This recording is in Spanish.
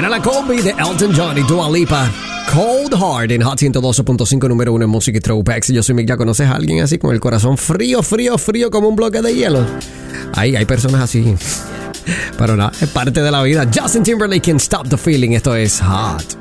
Era la combi de Elton John y Dua Lipa. Cold Heart en Hot 112.5, número 1 en música y throwbacks. Yo soy Mick. ¿Ya conoces a alguien así con el corazón frío como un bloque de hielo? Hay personas así. Pero nada, es parte de la vida. Justin Timberlake, Can't Stop the Feeling. Esto es Hot.